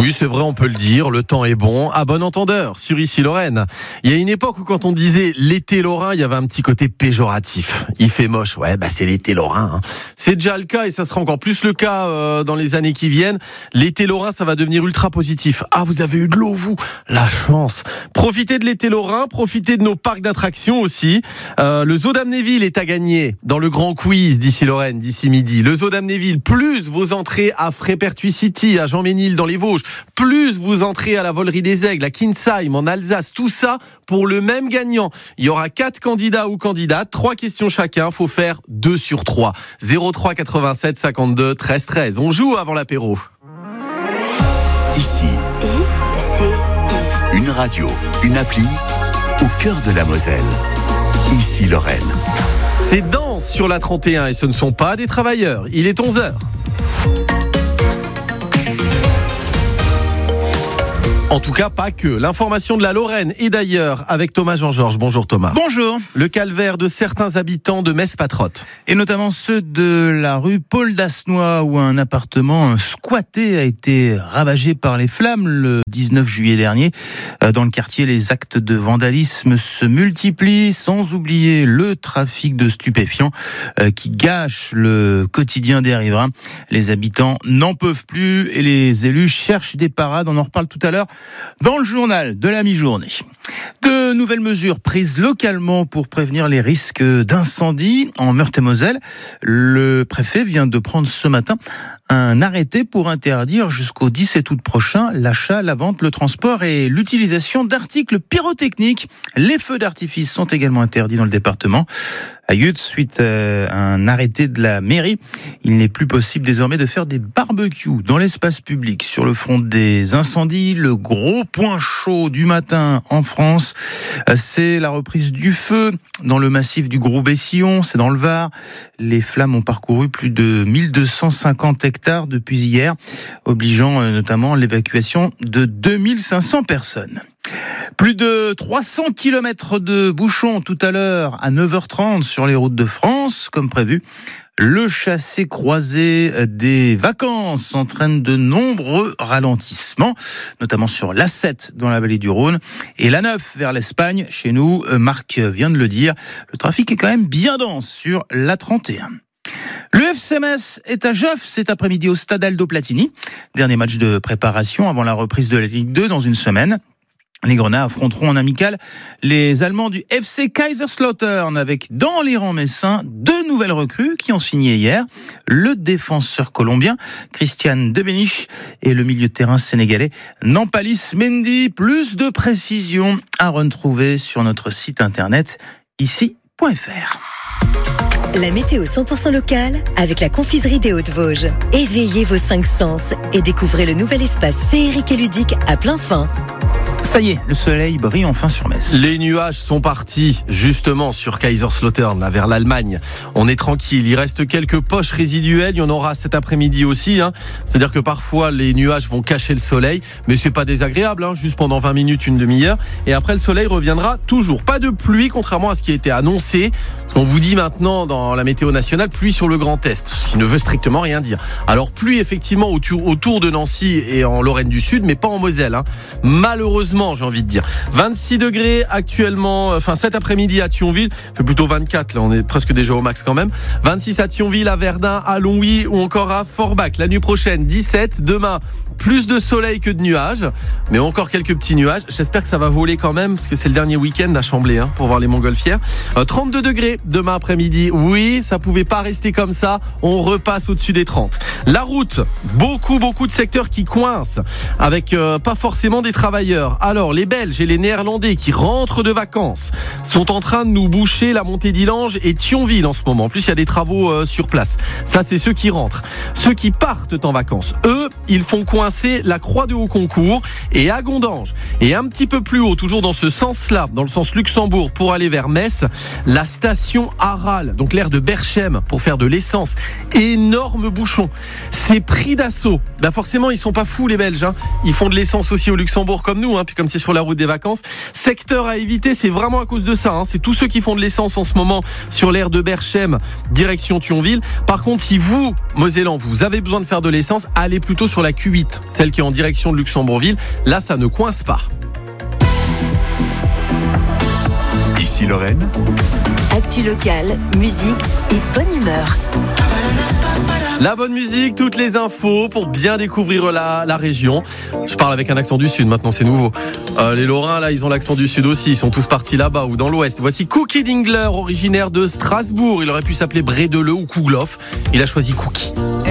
Oui, c'est vrai, on peut le dire, le temps est bon. À bon entendeur, sur Ici Lorraine. Il y a une époque où quand on disait l'été lorrain, il y avait un petit côté péjoratif. Il fait moche, c'est l'été lorrain. Hein. C'est déjà le cas et ça sera encore plus le cas dans les années qui viennent. L'été lorrain, ça va devenir ultra positif. Ah, vous avez eu de l'eau, vous ? La chance. Profitez de l'été lorrain, profitez de nos parcs d'attractions aussi. Le Zoo d'Amnéville est à gagner dans le grand quiz d'Ici Lorraine, d'ici midi. Le Zoo d'Amnéville, plus vos entrées à Frépertuis City, à Jean-Ménil dans les Vosges, plus vous entrez à la Volerie des Aigles, à Kinsheim, en Alsace, tout ça pour le même gagnant. Il y aura 4 candidats ou candidates, 3 questions chacun, faut faire 2 sur 3. 03 87 52 13 13. On joue avant l'apéro. Ici, une radio, une appli, au cœur de la Moselle. Ici Lorraine. C'est Danse sur la 31 et ce ne sont pas des travailleurs. Il est 11h. En tout cas, pas que. L'information de la Lorraine et d'ailleurs avec Thomas Jean-Georges. Bonjour Thomas. Bonjour. Le calvaire de certains habitants de Metz-Patrotte. Et notamment ceux de la rue Paul Dasnois où un appartement squatté a été ravagé par les flammes le 19 juillet dernier. Dans le quartier, les actes de vandalisme se multiplient, sans oublier le trafic de stupéfiants qui gâche le quotidien des riverains. Les habitants n'en peuvent plus et les élus cherchent des parades. On en reparle tout à l'heure dans le journal de la mi-journée. De nouvelles mesures prises localement pour prévenir les risques d'incendie en Meurthe-et-Moselle. Le préfet vient de prendre ce matin un arrêté pour interdire jusqu'au 17 août prochain l'achat, la vente, le transport et l'utilisation d'articles pyrotechniques. Les feux d'artifice sont également interdits dans le département. À Yutz, suite à un arrêté de la mairie, il n'est plus possible désormais de faire des barbecues dans l'espace public. Sur le front des incendies, le gros point chaud du matin en France, c'est la reprise du feu dans le massif du Gros-Bessillon, c'est dans le Var. Les flammes ont parcouru plus de 1250 hectares depuis hier, obligeant notamment l'évacuation de 2500 personnes. Plus de 300 km de bouchons tout à l'heure à 9h30 sur les routes de France, comme prévu. Le chassé-croisé des vacances entraîne de nombreux ralentissements, notamment sur l'A7 dans la vallée du Rhône et l'A9 vers l'Espagne. Chez nous, Marc vient de le dire, le trafic est quand même bien dense sur l'A31. Le FC Metz est à Geoff cet après-midi au stade Aldo Platini. Dernier match de préparation avant la reprise de la Ligue 2 dans une semaine. Les Grenats affronteront en amical les Allemands du FC Kaiserslautern avec dans les rangs messins 2 nouvelles recrues qui ont signé hier. Le défenseur colombien Christian Debenich et le milieu de terrain sénégalais Nampalis Mendy. Plus de précisions à retrouver sur notre site internet ici.fr. La météo 100% locale avec la confiserie des Hauts-de-Vosges. Éveillez vos 5 sens et découvrez le nouvel espace féerique et ludique à plein fin. Ça y est, le soleil brille enfin sur Metz. Les nuages sont partis justement sur Kaiserslautern, là vers l'Allemagne. On est tranquille, il reste quelques poches résiduelles, il y en aura cet après-midi aussi. C'est-à-dire que parfois les nuages vont cacher le soleil, mais c'est pas désagréable, juste pendant 20 minutes, une demi-heure. Et après le soleil reviendra toujours. Pas de pluie, contrairement à ce qui a été annoncé. On vous dit maintenant dans la météo nationale, pluie sur le Grand Est, ce qui ne veut strictement rien dire. Alors pluie effectivement autour de Nancy et en Lorraine du Sud, mais pas en Moselle. Malheureusement, j'ai envie de dire. 26 degrés actuellement, cet après-midi à Thionville. Il fait plutôt 24, là on est presque déjà au max quand même. 26 à Thionville, à Verdun, à Longwy ou encore à Forbach. La nuit prochaine, 17. Demain, plus de soleil que de nuages, mais encore quelques petits nuages. J'espère que ça va voler quand même, parce que c'est le dernier week-end à Chambly pour voir les montgolfières. 32 degrés demain après-midi. Oui, ça pouvait pas rester comme ça. On repasse au-dessus des 30. La route, beaucoup de secteurs qui coincent, avec pas forcément des travailleurs. Alors, les Belges et les Néerlandais qui rentrent de vacances sont en train de nous boucher la montée d'Illange et Thionville en ce moment. En plus, il y a des travaux sur place. Ça, c'est ceux qui rentrent. Ceux qui partent en vacances, eux, ils font coincer la Croix de Haut-Concours et à Gondange. Et un petit peu plus haut, toujours dans ce sens-là, dans le sens Luxembourg, pour aller vers Metz, la station Aral, donc l'aire de Berchem, pour faire de l'essence. Énorme bouchon. C'est pris d'assaut. Forcément, ils sont pas fous, les Belges. Ils font de l'essence aussi au Luxembourg comme nous, puis comme c'est sur la route des vacances. Secteur à éviter, c'est vraiment à cause de ça. C'est tous ceux qui font de l'essence en ce moment sur l'aire de Berchem, direction Thionville. Par contre, si vous, Mosellan, vous avez besoin de faire de l'essence, allez plutôt sur la Q8. celle qui est en direction de Luxembourgville. Là, ça ne coince pas. Ici Lorraine. Actu locale, musique et bonne humeur. La bonne musique, toutes les infos pour bien découvrir la région. Je parle avec un accent du sud, maintenant c'est nouveau. Les Lorrains, là, ils ont l'accent du sud aussi. Ils sont tous partis là-bas ou dans l'ouest. Voici Cookie Dingler, originaire de Strasbourg. Il aurait pu s'appeler Brédeleu ou Kougloff. Il a choisi Cookie.